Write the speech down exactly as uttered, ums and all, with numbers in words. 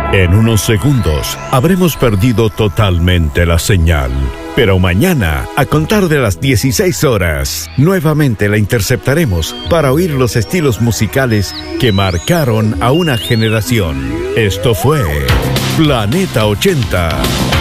En unos segundos habremos perdido totalmente la señal. Pero mañana, a contar de las dieciséis horas, nuevamente la interceptaremos para oír los estilos musicales que marcaron a una generación. Esto fue Planeta ochenta.